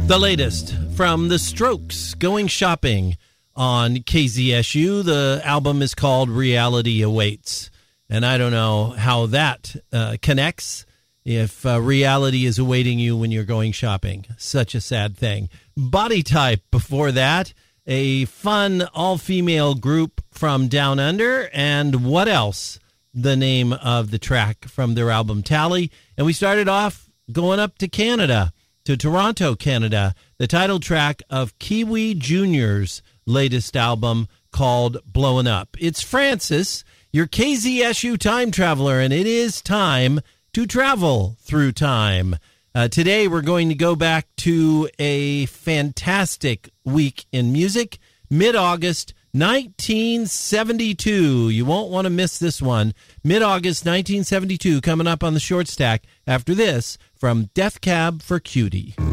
The latest from The Strokes, Going Shopping on KZSU. The album is called Reality Awaits. And I don't know how that connects, if reality is awaiting you when you're going shopping. Such a sad thing. Body Type before that, a fun all-female group from Down Under. And what else? The name of the track from their album Tally. And we started off going up to Canada, to Toronto, Canada, the title track of Kiwi Jr.'s latest album called Blowin' Up. It's Francis, your KZSU time traveler, and it is time to travel through time. Today we're going to go back to a fantastic week in music, mid-August 1972. You won't want to miss this one. Mid-August 1972 coming up on the short stack after this from Death Cab for Cutie.